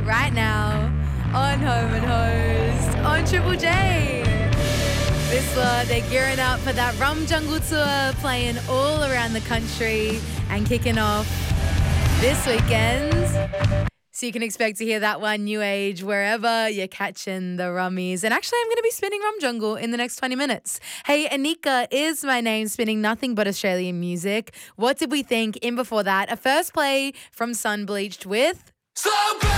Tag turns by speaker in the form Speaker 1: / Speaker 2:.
Speaker 1: right now on Home and Host on Triple J. Whistler, they're gearing up for that Rum Jungle Tour, playing all around the country and kicking off this weekend. So you can expect to hear that one, New Age, wherever you're catching the rummies. And actually, I'm going to be spinning Rum Jungle in the next 20 minutes. Hey, Anika is my name, spinning nothing but Australian music. What did we think? In before that, a first play from Sunbleached with...
Speaker 2: So